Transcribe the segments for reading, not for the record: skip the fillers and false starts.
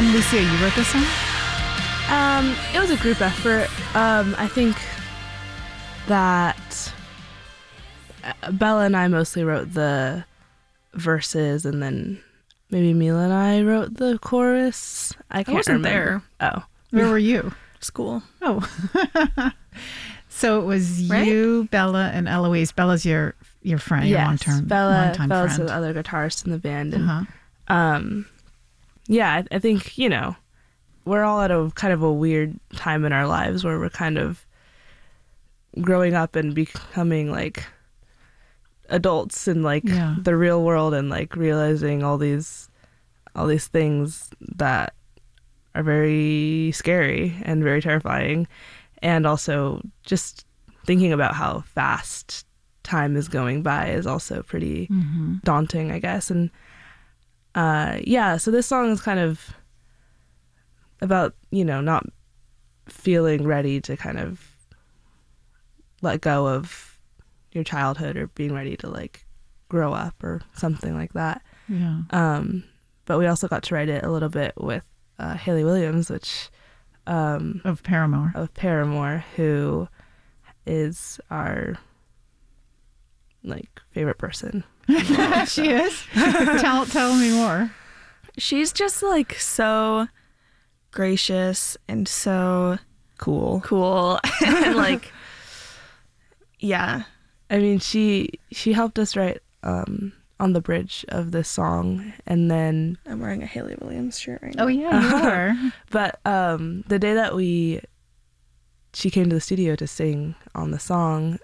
And Lucia, you wrote this song? It was a group effort. I think that Bella and I mostly wrote the verses, and then maybe Mila and I wrote the chorus. I can't wasn't remember. Oh. Where were you? School. Oh. So it was Right? you, Bella, and Eloise. Bella's your friend, your Yes, longtime Bella's friend. the other guitarist in the band. And, Uh-huh. yeah, I think, we're all at a kind of a weird time in our lives where we're kind of growing up and becoming like adults in like the real world, and like realizing all these things that are very scary and very terrifying, and also just thinking about how fast time is going by is also pretty daunting, I guess. And so this song is kind of about, not feeling ready to kind of let go of your childhood, or being ready to like grow up or something like that. Yeah. But we also got to write it a little bit with Hayley Williams, which Of Paramore. Who is our like favorite person. She is? Tell me more. She's just like so gracious and so cool. And like, yeah. I mean, she helped us write on the bridge of this song, and then I'm wearing a Hayley Williams shirt right now. Oh yeah, you are. but the day that she came to the studio to sing on the song,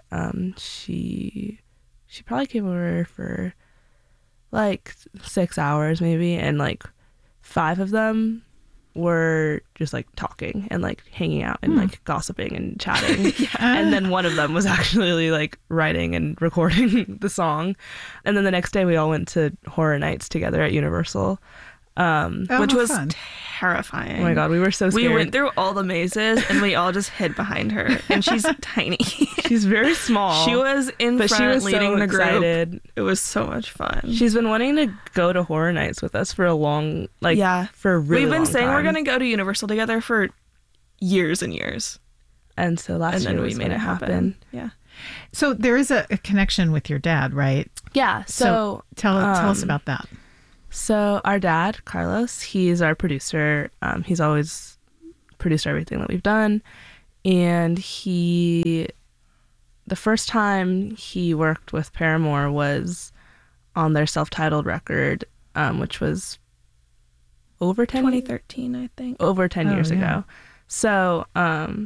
she probably came over for like 6 hours maybe, and like 5 of them were just like talking and like hanging out and like gossiping and chatting. And then one of them was actually like writing and recording the song. And then the next day we all went to Horror Nights together at Universal, which was fun. terrifying. Oh my God, we were so scared. We went through all the mazes and we all just hid behind her. And she's tiny. She's very small. She was in but front she was leading so the group. excited. It was so much fun. She's been wanting to go to Horror Nights with us for a long, for a really We've been long saying time. we're going to go to Universal together for years and years. And so last year we made it happen. Yeah. So there is a connection with your dad, right? Yeah. So tell us about that. So our dad, Carlos, he's our producer. He's always produced everything that we've done. And the first time he worked with Paramore was on their self-titled record, which was over 2013, I think. Over 10 years ago. So I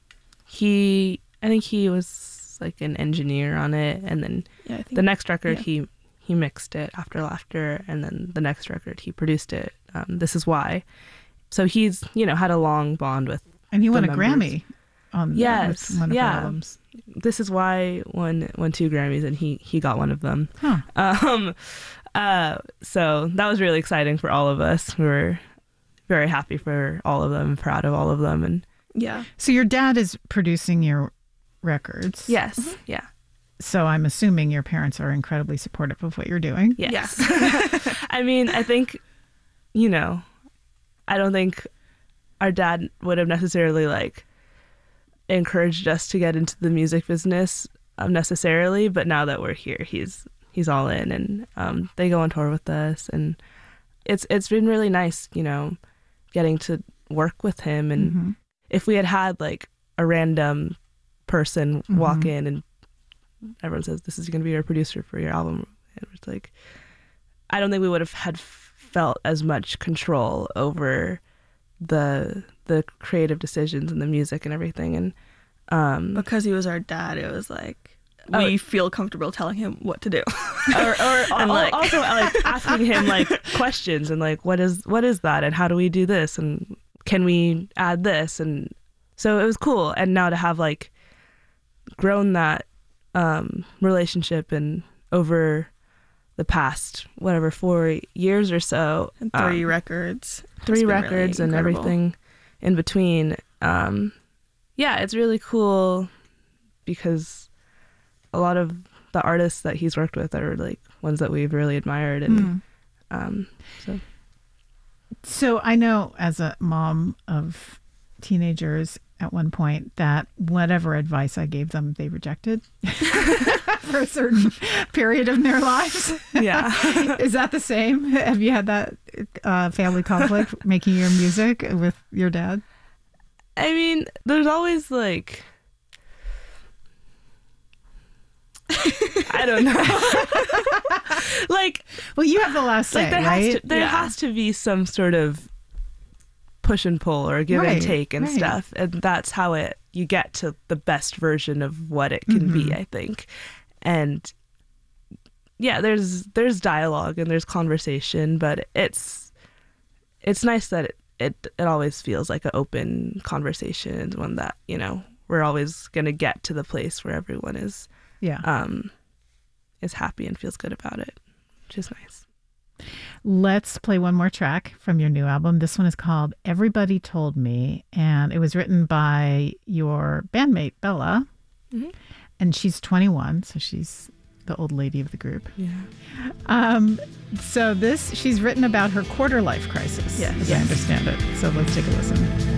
think he was like an engineer on it. And then the next record, he mixed it, After Laughter, and then the next record he produced it, This Is Why. So he's had a long bond with, and he won a members. Grammy on yes with one of her albums. This Is Why won 2 Grammys, and he got one of them. So that was really exciting for all of us. We were very happy for all of them, proud of all of them. And so your dad is producing your records. Yes. Yeah. So I'm assuming your parents are incredibly supportive of what you're doing. Yes. I mean, I think, I don't think our dad would have necessarily like encouraged us to get into the music business necessarily, but now that we're here, he's all in, and they go on tour with us, and it's been really nice, getting to work with him. And if we had like a random person walk in and everyone says, this is going to be your producer for your album, it was like, I don't think we would have felt as much control over the creative decisions and the music and everything. And because he was our dad, it was like we feel comfortable telling him what to do, or also like asking him like questions and like what is that, and how do we do this, and can we add this. And so it was cool. And now to have like grown that relationship, and over the past 4 years or so, and 3 records, and incredible. Everything in between. It's really cool because a lot of the artists that he's worked with are like ones that we've really admired, and so So I know as a mom of teenagers at one point that whatever advice I gave them, they rejected for a certain period of their lives. Yeah. Is that the same? Have you had that family conflict making your music with your dad? I mean, there's always like, I don't know. Like, well, you have the last say, right? There has to be some sort of push and pull or give and take and stuff, and that's how you get to the best version of what it can be, I think. And yeah, there's dialogue and there's conversation, but it's nice that it always feels like an open conversation, and one that, you know, we're always going to get to the place where everyone is happy and feels good about it, which is nice. Let's play one more track from your new album. This one is called Everybody Told Me, and it was written by your bandmate, Bella. Mm-hmm. And she's 21, so she's the old lady of the group. Yeah. So she's written about her quarter life crisis, as I understand it. So let's take a listen.